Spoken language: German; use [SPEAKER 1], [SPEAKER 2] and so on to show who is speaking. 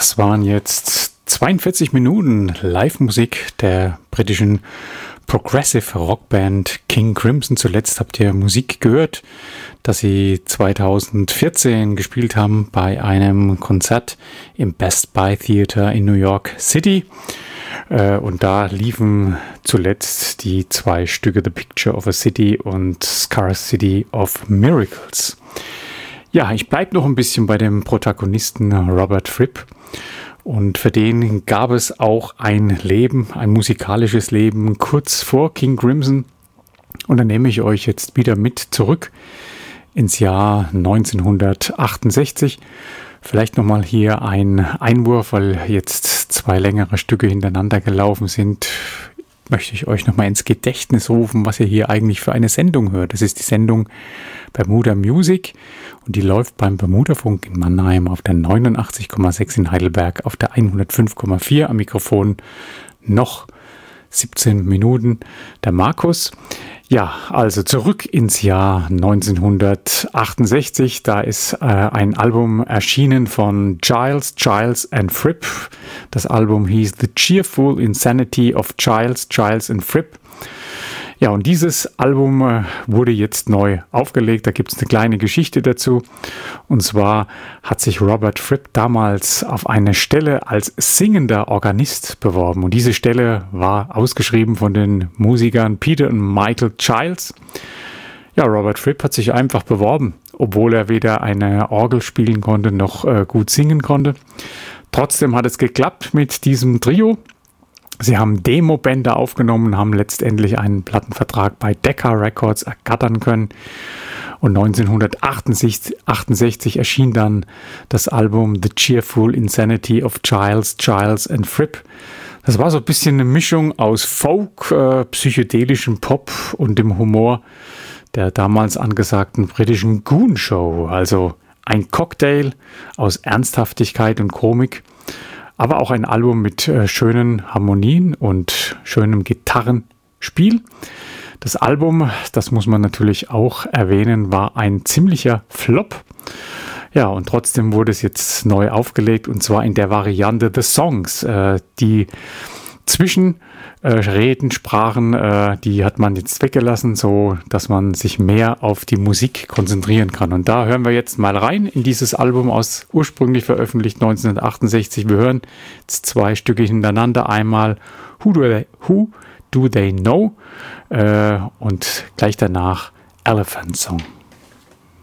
[SPEAKER 1] Das waren jetzt 42 Minuten Live-Musik der britischen Progressive Rockband King Crimson. Zuletzt habt ihr Musik gehört, das sie 2014 gespielt haben bei einem Konzert im Best Buy Theater in New York City. Und da liefen zuletzt die zwei Stücke The Picture of a City und Scarcity of Miracles. Ja, ich bleibe noch ein bisschen bei dem Protagonisten Robert Fripp. Und für den gab es auch ein Leben, ein musikalisches Leben kurz vor King Crimson. Und dann nehme ich euch jetzt wieder mit zurück ins Jahr 1968. Vielleicht nochmal hier ein Einwurf, weil jetzt zwei längere Stücke hintereinander gelaufen sind. Möchte ich euch nochmal ins Gedächtnis rufen, was ihr hier eigentlich für eine Sendung hört. Das ist die Sendung Bermuda Music und die läuft beim Bermudafunk in Mannheim auf der 89,6 in Heidelberg, auf der 105,4 am Mikrofon. Noch 17 Minuten der Markus. Ja, also zurück ins Jahr 1968. Da ist ein Album erschienen von Giles and Fripp. Das Album hieß The Cheerful Insanity of Giles and Fripp. Ja, und dieses Album wurde jetzt neu aufgelegt. Da gibt es eine kleine Geschichte dazu. Und zwar hat sich Robert Fripp damals auf eine Stelle als singender Organist beworben. Und diese Stelle war ausgeschrieben von den Musikern Peter und Michael Giles. Ja, Robert Fripp hat sich einfach beworben, obwohl er weder eine Orgel spielen konnte noch gut singen konnte. Trotzdem hat es geklappt mit diesem Trio. Sie haben Demo-Bänder aufgenommen, haben letztendlich einen Plattenvertrag bei Decca Records ergattern können. Und 1968 erschien dann das Album The Cheerful Insanity of Giles and Fripp. Das war so ein bisschen eine Mischung aus Folk, psychedelischem Pop und dem Humor der damals angesagten britischen Goon Show. Also ein Cocktail aus Ernsthaftigkeit und Komik. Aber auch ein Album mit schönen Harmonien und schönem Gitarrenspiel. Das Album, das muss man natürlich auch erwähnen, war ein ziemlicher Flop. Ja, und trotzdem wurde es jetzt neu aufgelegt und zwar in der Variante The Songs. Die Zwischenreden, Sprachen, die hat man jetzt weggelassen, so dass man sich mehr auf die Musik konzentrieren kann. Und da hören wir jetzt mal rein in dieses Album aus ursprünglich veröffentlicht 1968. Wir hören jetzt zwei Stücke hintereinander. Einmal Who Do They Know und gleich danach Elephant Song.